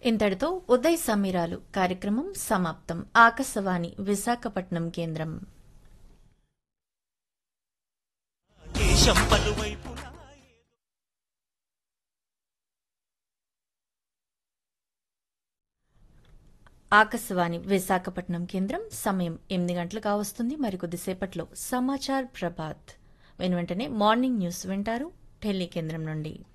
ఇంతటితో ఉదయ్ సమీరాలు కార్యక్రమం సమాప్తం. ఆకాశవాణి విశాఖపట్నం కేంద్రం. దేశం పలువైపులా ఆకాశవాణి విశాఖపట్నం కేంద్రం. సమయం 8 గంటలు కావస్తుంది. మరికొద్దిసేపట్లో సమాచార్ ప్రభాత్ వెంటనే మార్నింగ్ న్యూస్ వింటారు ఢిల్లీ కేంద్రం నుండి.